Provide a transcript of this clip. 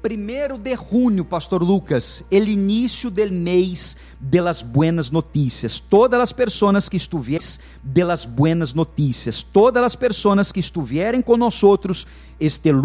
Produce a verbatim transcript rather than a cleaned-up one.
primeiro de junho, Pastor Lucas, el início del mês de las buenas noticias. Todas as pessoas que estuvierem de las buenas noticias, todas as pessoas que estuvierem com nós outros este